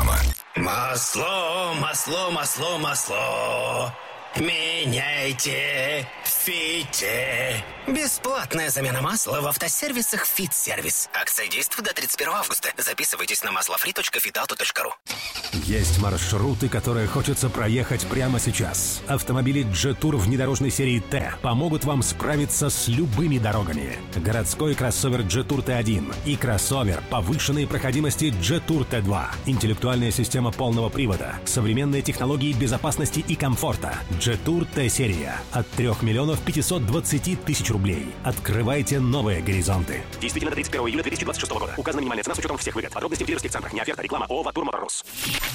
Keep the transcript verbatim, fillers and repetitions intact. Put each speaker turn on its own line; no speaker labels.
реклама.
Масло, масло, масло, масло. Меняйте в Фите. Бесплатная замена масла в автосервисах «Фит-сервис». Акция действует до тридцать первого августа. Записывайтесь на маслофри точка фитауто точка ру.
Есть маршруты, которые хочется проехать прямо сейчас. Автомобили Jetour внедорожной серии Т помогут вам справиться с любыми дорогами. Городской кроссовер Jetour Т один и кроссовер повышенной проходимости Jetour Т два. Интеллектуальная система полного привода, современные технологии безопасности и комфорта. Jetour Т-серия от трёх миллионов пятисот двадцати тысяч рублей. Открывайте новые горизонты.
Действительно до тридцать первого июля две тысячи двадцать шестого года. Указана минимальная цена с учетом всех выгод. Подробности в дилерских центрах. Не оферта, реклама. ООО «Ватур Моторс».